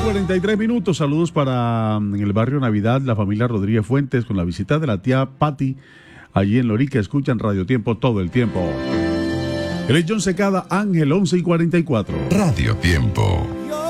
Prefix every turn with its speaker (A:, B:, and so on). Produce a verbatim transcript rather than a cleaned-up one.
A: cuarenta y tres minutos. Saludos para en el barrio Navidad, la familia Rodríguez Fuentes, con la visita de la tía Patti, allí en Lorica. Escuchan Radio Tiempo todo el tiempo. El John Secada, Ángel, once y cuarenta y cuatro.
B: Radio Tiempo.